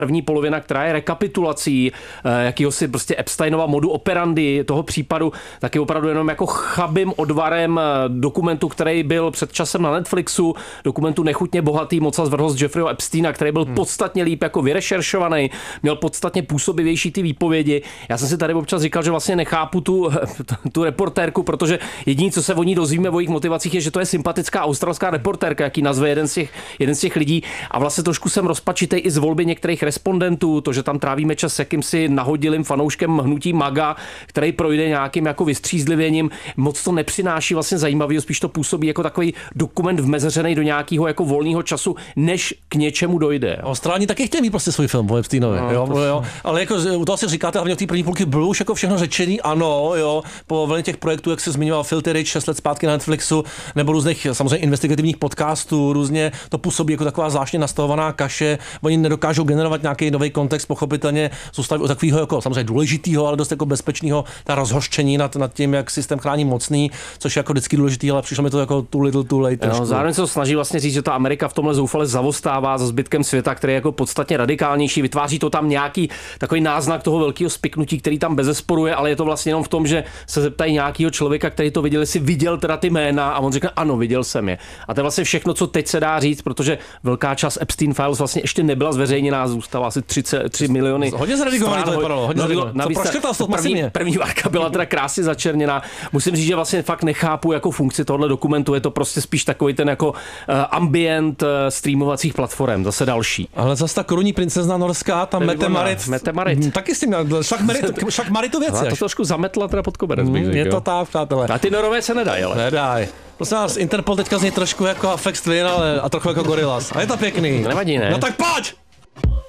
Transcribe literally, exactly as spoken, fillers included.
První polovina, která je rekapitulací jakýhosi prostě Epsteinova modu operandi toho případu, tak je opravdu jenom jako chabým odvarem dokumentu, který byl před časem na Netflixu, dokumentu Nechutně bohatý, moc a zvrhlost Jeffreyho Epsteina, který byl hmm. podstatně líp jako vyrešeršovaný, měl podstatně působivější ty výpovědi. Já jsem si tady občas říkal, že vlastně nechápu tu, tu reportérku, protože jediné, co se o ní dozvíme o jejich motivacích, je, že to je sympatická australská reportérka, jaký nazve jeden z těch, jeden z těch lidí. A vlastně trošku jsem rozpačitej i z volby některých respondentů, to, že tam trávíme čas jakýmsi nahodilým fanouškem hnutí MAGA, který projde nějakým jako vystřízlivěním, moc to nepřináší vlastně zajímavého, spíš to působí jako takový dokument vmezeřený do nějakého jako volného času, než k něčemu dojde. Austrálani taky chtějí mít prostě svůj film o Epsteinovi, no, jo, to jo. Ale jako u toho si říkáte, hlavně v té první půlky bylo už jako všechno řečený, ano, jo, po vlně těch projektů, jak se zmiňoval Filthy Rich šest let zpátky na Netflixu, nebo různých samozřejmě investigativních podcastů, různě to působí jako taková zvláštně nastavovaná kaše, oni nedokážou generovat nějaký nový kontext, pochopitelně zůstaví u takového jako samozřejmě důležitého, ale dost jako bezpečného, ta rozhořčení nad, nad tím, jak systém chrání mocný, což je jako vždycky důležitý, ale přišlo mi to jako too little too late. No, zároveň se to snaží vlastně říct, že ta Amerika v tomhle zoufale zavostává za zbytkem světa, který je jako podstatně radikálnější, vytváří to tam nějaký takový náznak toho velkého spiknutí, který tam bezesporu je, ale je to vlastně jenom v tom, že se zeptají nějakého člověka, který to viděl, jestli viděl teda ty jména, a on řekne ano, viděl jsem je. A to je vlastně všechno, co teď se dá říct, protože velká část Epstein Files vlastně ještě nebyla zveřejněná, zůstala asi tři miliony. Hodně zredigovaný to vypadalo, hodně zredigovaný. Co proškrtal to první, první várka byla teda krásně začerněná. Musím říct, že vlastně fakt nechápu jako funkci tohoto dokumentu, je to prostě spíš takový ten jako uh, ambient uh, streamovacích platform, zase další. Ale zase ta korunní princezna norská, ta Mette Marit. Mette Marit. Taky s tím šak Maritu věci. To trošku zametla teda pod koberec, bych řekl. Je to tak, přátelé. A ty Norové se nedají, ale. Nedaj. Prosím vás, Interpol teďka zní trošku jako Afex Twin, ale a trochu jako Gorillaz. A je to pěkný. Nevadí, ne? No tak pojď!